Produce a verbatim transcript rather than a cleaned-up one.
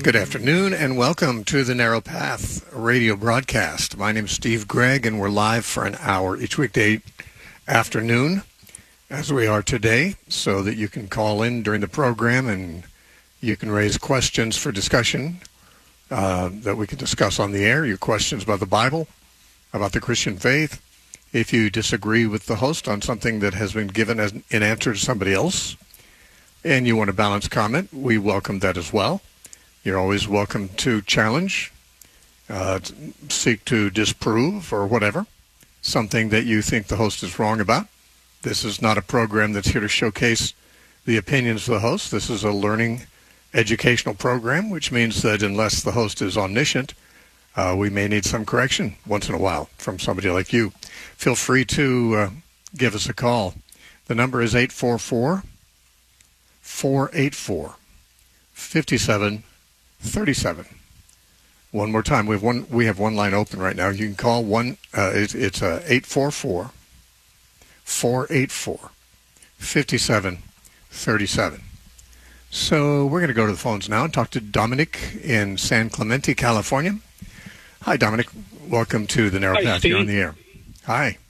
Good afternoon and welcome to the Narrow Path radio broadcast. My name is Steve Gregg and we're live for an hour each weekday afternoon as we are today, so that you can call in during the program and you can raise questions for discussion uh, that we can discuss on the air. Your questions about the Bible, about the Christian faith. If you disagree with the host on something that has been given as an answer to somebody else and you want a balanced comment, we welcome that as well. You're always welcome to challenge, uh, seek to disprove or whatever, something that you think the host is wrong about. This is not a program that's here to showcase the opinions of the host. This is a learning educational program, which means that unless the host is omniscient, uh, we may need some correction once in a while from somebody like you. Feel free to uh, give us a call. The number is eight four four, four eight four, five seven thirty-seven. One more time, we have one. We have one line open right now. You can call one. Uh, it, it's uh, eight four four, four eight four, five seven thirty-seven. So we're going to go to the phones now and talk to Dominic in San Clemente, California. Hi, Dominic. Welcome to the Narrow Hi, Path. Steve. You're on the air. Hi.